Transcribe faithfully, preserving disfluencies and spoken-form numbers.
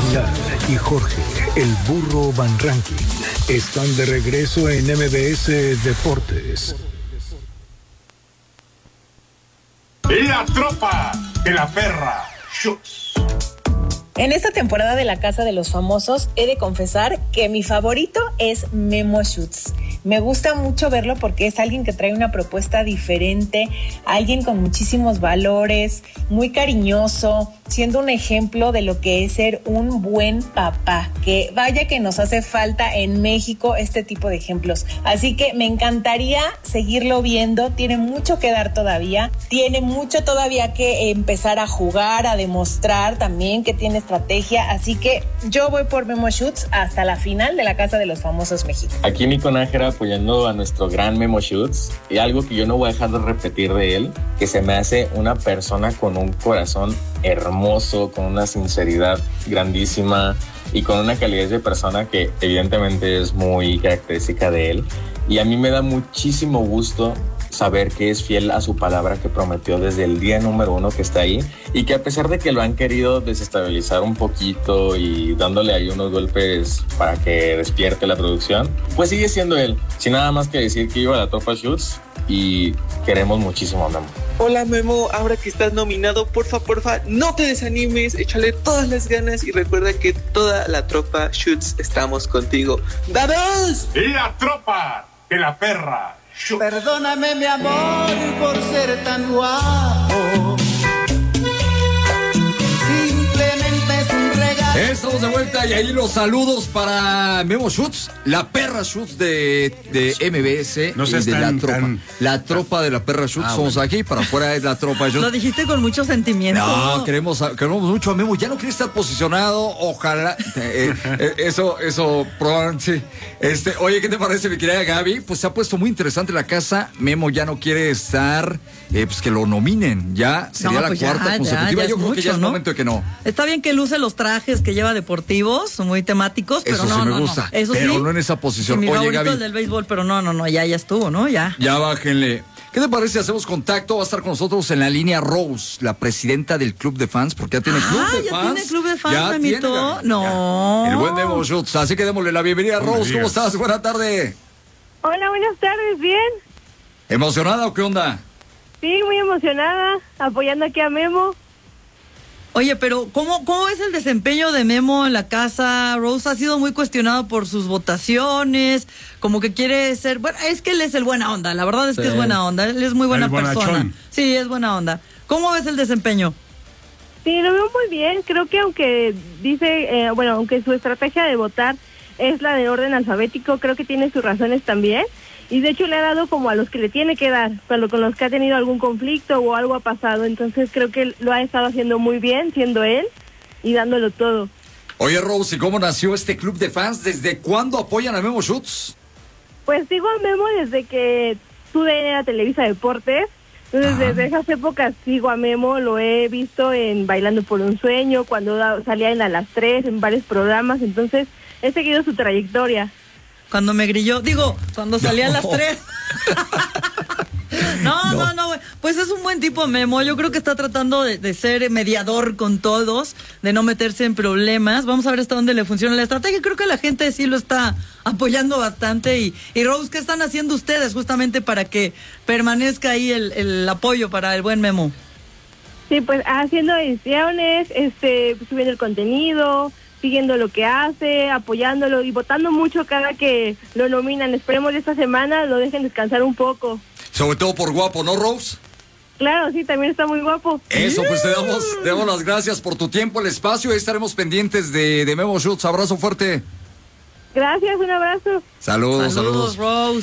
Aguilar y Jorge, el burro Van Ranking, están de regreso en M B S Deportes. La tropa de la perra Schutz. En esta temporada de La Casa de los Famosos, he de confesar que mi favorito es Memo Schutz. Me gusta mucho verlo porque es alguien que trae una propuesta diferente, alguien con muchísimos valores, muy cariñoso, siendo un ejemplo de lo que es ser un buen papá. Que vaya que nos hace falta en México este tipo de ejemplos. Así que me encantaría seguirlo viendo, tiene mucho que dar todavía, tiene mucho todavía que empezar a jugar, a demostrar también que tiene estrategia, así que yo voy por Memo Schutz hasta la final de La Casa de los Famosos México. Aquí Nico Nájera apoyando a nuestro gran Memo Schutz, y algo que yo no voy a dejar de repetir de él, que se me hace una persona con un corazón hermoso, con una sinceridad grandísima y con una calidez de persona que evidentemente es muy característica de él, y a mí me da muchísimo gusto saber que es fiel a su palabra que prometió desde el día número uno que está ahí, y que a pesar de que lo han querido desestabilizar un poquito y dándole ahí unos golpes para que despierte la producción, pues sigue siendo él, sin nada más que decir que iba a la tropa Schutz y queremos muchísimo a Memo. Hola Memo, ahora que estás nominado, porfa, porfa, no te desanimes, échale todas las ganas y recuerda que toda la tropa Schutz estamos contigo. ¡Vamos! La tropa de la perra Schutz. Perdóname mi amor por ser tan guapo. Simplemente es un regalo. Estamos de vuelta y ahí los saludos para Memo Schutz, la perra Schutz de, de M B S no y seas de tan, la tropa. tan... La tropa de la perra Schutz, ah, somos bueno. Aquí, para afuera es la tropa Schutz. Lo dijiste con mucho sentimiento. No, queremos, queremos mucho a Memo, ya no quiere estar posicionado, ojalá, eh, eh, eso, eso, probablemente, sí. Este, oye, ¿qué te parece, mi querida Gaby? Pues se ha puesto muy interesante la casa, Memo ya no quiere estar, eh, pues que lo nominen, ya sería no, pues la cuarta ya, consecutiva, ya, ya yo creo mucho, que ya es ¿no? momento de que no. Está bien que luce los trajes que lleva deportivos, muy temáticos, pero eso no, sí me no, gusta, no. Eso pero sí, no en esa posición. Sí, mi Oye, favorito Gaby, el del béisbol, pero no, no, no, ya, ya estuvo, ¿no? Ya. Ya bájenle. ¿Qué te parece si hacemos contacto? Va a estar con nosotros en la línea Rose, la presidenta del club de fans, porque ya tiene club ah, de ya fans. Tiene club de fans, ya me tiene, invitó. No. Ya. El buen Memo Schutz. Así que démosle la bienvenida a Rose. ¿Cómo estás? Buena tarde. Hola, buenas tardes, bien. ¿Emocionada o qué onda? Sí, muy emocionada, apoyando aquí a Memo. Oye, pero ¿cómo, cómo es el desempeño de Memo en la casa? Rose ha sido muy cuestionado por sus votaciones, como que quiere ser... Bueno, es que él es el buena onda, la verdad es sí. que es buena onda, él es muy buena el persona. Bonachón. Sí, es buena onda. ¿Cómo ves el desempeño? Sí, lo veo muy bien, creo que aunque dice, eh, bueno, aunque su estrategia de votar es la de orden alfabético, creo que tiene sus razones también. Y de hecho le ha dado como a los que le tiene que dar, cuando con los que ha tenido algún conflicto o algo ha pasado. Entonces creo que lo ha estado haciendo muy bien, siendo él y dándolo todo. Oye, Rose, ¿y cómo nació este club de fans? ¿Desde cuándo apoyan a Memo Schutz? Pues sigo a Memo desde que estuve en la Televisa Deportes. Entonces ah. desde esas épocas sigo a Memo, lo he visto en Bailando por un Sueño, cuando da, salía en A las tres, en varios programas. Entonces he seguido su trayectoria. Cuando me grilló, digo, cuando salía no. a las tres. no, no, no, no, pues es un buen tipo Memo, yo creo que está tratando de, de ser mediador con todos, de no meterse en problemas. Vamos a ver hasta dónde le funciona la estrategia, creo que la gente sí lo está apoyando bastante. Y, y Rose, ¿qué están haciendo ustedes justamente para que permanezca ahí el, el apoyo para el buen Memo? Sí, pues haciendo ediciones, este, subiendo el contenido, siguiendo lo que hace, apoyándolo y votando mucho cada que lo nominan. Esperemos esta semana lo dejen descansar un poco. Sobre todo por guapo, ¿no, Rose? Claro, sí, también está muy guapo. Eso, pues te damos, te damos las gracias por tu tiempo, el espacio. Ahí estaremos pendientes de, de Memo Schutz. Abrazo fuerte. Gracias, un abrazo. Saludos, saludos. Saludos, Rose.